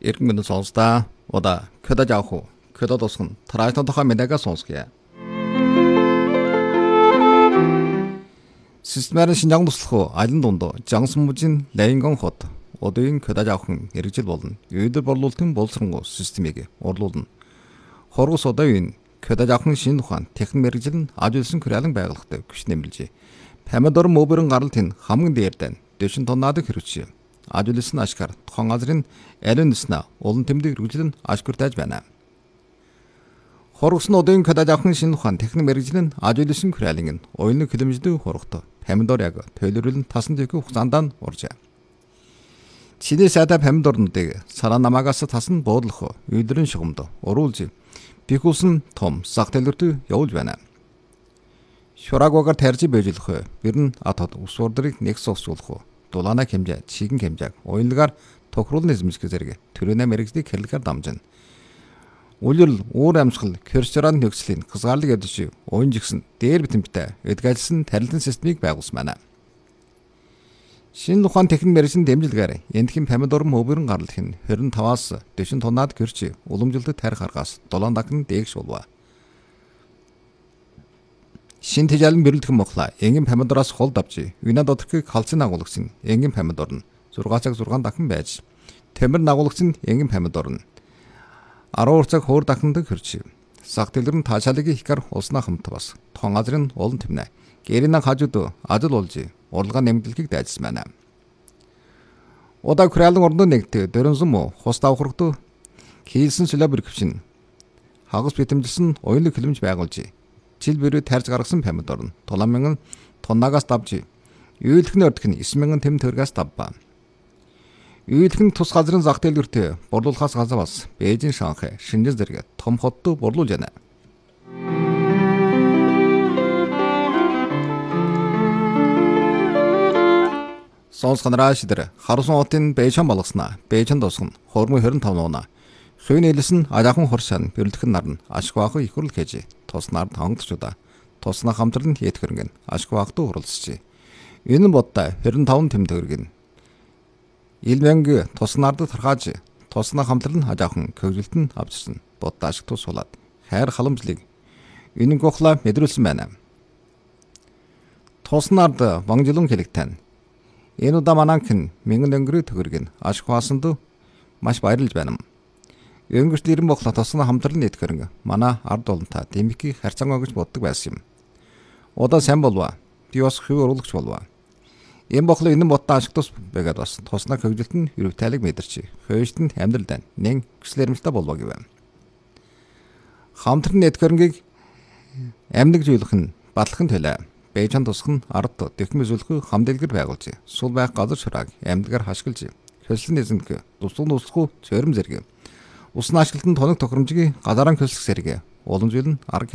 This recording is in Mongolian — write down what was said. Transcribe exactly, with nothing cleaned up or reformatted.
Иргэн минь сонсдаа. Ода көдөж авах уу? Көдөд усгын тараажны тухай мэдээгээ сонсгоё. Системээр шинжаан туслах уу? Айлын дунд Жансан мужийн Лайнгон хот одын көдөж авахын хэрэгжил болно. Үйдэр борлуулалтын боловсронгуй системийг орлуулна. Хоргос одын көдөж авахын шинэ ухаан техник мэргэжил нь ажигласан күрэлэн байгууллагатай күч нэмэлжээ. Помидор мөбөрөн гаралтын хамгийн дээрдэн дэшин тоннадыг хэрэгжиж ажигласан ашгаар тухайн газрын ариун нэснэ улан тэмдэг хэрэгжил нь ашгүртэж байна. Хоргос одын көдөж авахын шинэ ухаан техник мэргэжил нь ажигласан күрэлэн нь оюуны хөлөмждөг хорогтой помидор яг төлөвлөрөл нь тасан дэхүү хугацаанд нь уржээ. Чиний сайда помидорнуудыг сараа намаагаас тасан буудлах үйдрэн шугамд уруулж бихүүлсэн том сах дэлгэрт явуулж байна. Шураагаагаар тарьж бэжлэх бэр нь атод ус урдрыг нэгс усуулах дулаана хэмжээ чигэн хэмжээг уянлагаар тохируулны эзэмших зэрэг төрөнө мэрэгжлийг хэрэглэхээр дамжина. Үлрэл уур амьсгал кэрсеран нөхцөлийн хязгаарлаг ядаж уян жигсэн дээр битэмтэй эдгэлсэн тарилтын системийг байгуулсан байна. Шинэ ухаан техник мэргэжлийн дэмжлэгээр эндхийн помидор мөбөрөн гаралх нь хорин таваас дэшин тоннаад гэрч уламжилт тарих аргаас долоон дахин дээгш болов. Шинэ тэжээлэн бэрэлдэх мохла энгийн помидороос хол давж вина доторхыг халцын агуулгач нь энгийн помидор нь зургаан цаг зургаан дахин байж тэмэр агуулгач нь энгийн помидор нь арван цаг хуур дахиндаг хөрч сах дэлгэр нь таашаалыг ихгэр улснаа хамт бас тухайн газрын олон тэмнэ гэрийн хажууд ажил болж урлагаа нэмэгдэлхийг дайжсан байна. Удаа күрэлэн ордон нэгт дөрөнсөн мө хус давхрагт хийлсэн сүлээ бүрхвчин хагас битэмжилсэн оюуны хөлөмж байгуулж жил бүрээ тарьж гаргасан помидор нь долоон мянган тоннагаас давж үйлдэх нь өрдөх нь девять мянган тэм төгрөгөөс давбаа. Үйлдэх нь тус газрын зах дэлгэрт борлуулахаас газар бас Бээжин, Шанхай, Шинжэн зэрэг том хотод борлуулж байна. Сонсгонраа шидэр харусан хотын Бээжин болгосноо Бээжин тусган хормын двадцать пять нуuna хувийн нийлсэн ажаахан хоршаан бэрлэхэн нарна ашиг баах ихүрл хийж туснаар тангдчуда туснаа хамтрал нь хийх хөрөнгө ашиг баахт уралцжээ. Энэ нь бодтой двадцать пять тэм төгрөг нь илмэнг туснаард тархааж туснаа хамтрал нь ажаахан көвжилт нь авчирсан бодтой ашиг тус суулаад хайр халамжлыг энэ гохла мэдрүүлсэн байна. Туснаард вангжилун хэлэгтэн энэ удаа мананхан мянган өнгөрөө төгрөг нь ашиг баасанд маш баярлж байна. Өнгөрт ирэн бохла туснаа хамтрал нь идэх хөрөнгө манай ард олонтой дэмикийг харьцангуй гэж боддог байсан юм. Удаа сайн болов. Би бас хөв уруулагч болов. Энэ бохла энэ бодтой ашиг тус байгаад бас туснаа хөвгөлт нь юрвтайлыг мэдэрч хөөжт нь амьдралдаа нэн гүслэрэмжтэй болов гэв. Хамтрал нь идэх хөрөнгийг амьдаг зүйлх нь батлахын төлөө Бээжин тусах нь ард дэхм үзүүлэх хам дэлгэр байгуулж сул байх газар шурааг амьдгаар хашгилж хөслөн эзэмдэх туслан туслах цөөрөм зэрэг усны ашиглалтанд тоног тохиромжийг газаран хөслөх зэрэг улам зүйл нь арга